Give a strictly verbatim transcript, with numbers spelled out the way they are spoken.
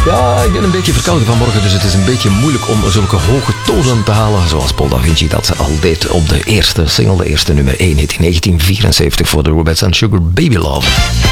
Ja, ik ben een beetje verkouden vanmorgen, dus het is een beetje moeilijk om zulke hoge tonen te halen, zoals Paul da Vinci dat al deed op de eerste single, de eerste nummer één hit in negentien vierenzeventig voor de Rubettes and Sugar, Baby Love.